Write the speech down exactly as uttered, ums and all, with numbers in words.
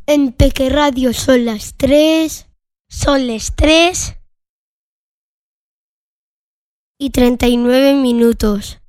En Peque Radio son las tres. Son las tres y treinta y nueve minutos.